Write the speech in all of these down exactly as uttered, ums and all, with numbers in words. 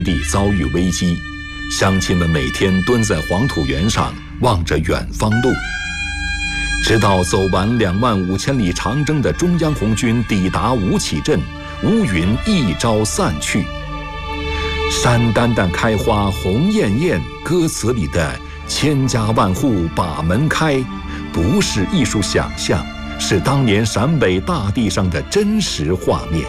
地遭遇危机，乡亲们每天蹲在黄土原上望着远方路，直到走完两万五千里长征的中央红军抵达吴起镇，乌云一朝散去。山丹丹开花红艳艳，歌词里的千家万户把门开，不是艺术想象，是当年陕北大地上的真实画面。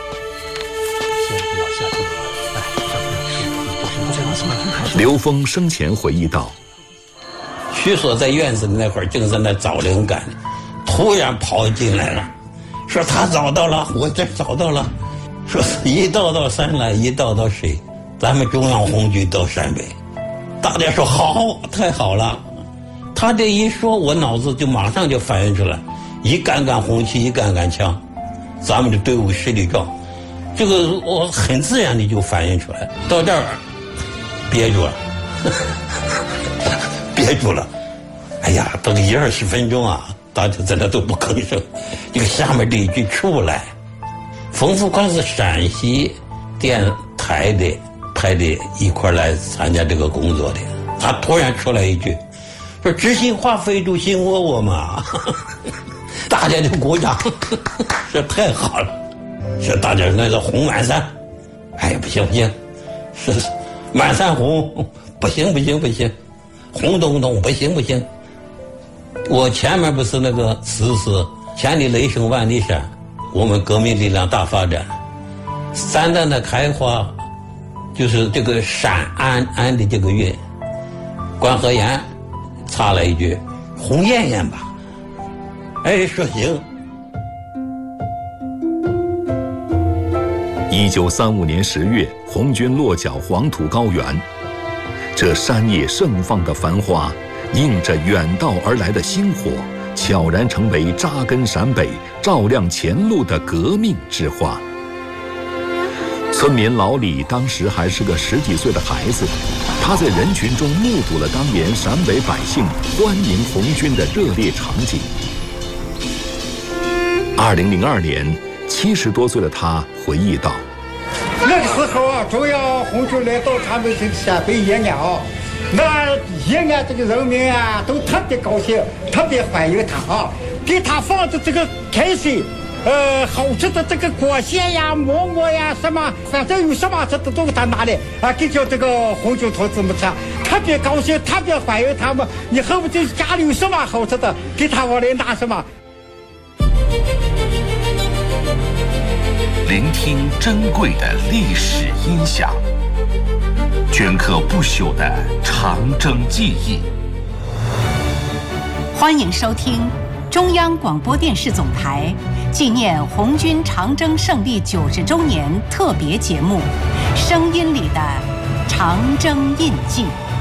刘峰生前回忆道： 徐所在院子里那会儿正在那找灵感，突然跑进来了，说他找到了，我这找到了，说一道道山来一道道水，咱们中央红军到陕北。大家说好，太好了。他这一说，我脑子就马上就反应出来，一杆杆红旗，一杆杆枪，咱们的队伍实力壮，这个我很自然的就反应出来。到这儿憋住了，憋住了。哎呀，等一二十分钟啊，大家在那都不吭声。这个下面这一句出来，冯富宽是陕西电台的派的一块来参加这个工作的，他突然出来一句，说知心话非主心窝窝嘛，大家就鼓掌，这太好了。说大家那个红满山，哎呀不行不行，是满山红，不行不行不行，红彤彤不行不行。我前面不是那个词是千里雷声万里闪，我们革命力量大发展，三旦的开花就是这个闪安安的这个韵，关和岩插了一句红艳艳吧，哎说行。 一九三五年十月，红军落脚黄土高原，这山野盛放的繁花，映着远道而来的星火，悄然成为扎根陕北、照亮前路的革命之花。村民老李当时还是个十几岁的孩子，他在人群中目睹了当年陕北百姓欢迎红军的热烈场景。二零零二年，七十多岁的他回忆道： 那个时候啊，中央红军来到他们这个陕北延安啊，那延安这个人民啊都特别高兴，特别欢迎他啊，给他放的这个开水，呃，好吃的这个果馅呀、馍馍呀，什么反正有什么吃的都给他拿来啊，给叫这个红军同志们吃，特别高兴，特别欢迎他们。你恨不得家里有什么好吃的，给他往来拿什么。 聆听珍贵的历史音响，镌刻不朽的长征记忆。 欢迎收听中央广播电视总台纪念红军长征胜利九十周年特别节目《声音里的长征印记》。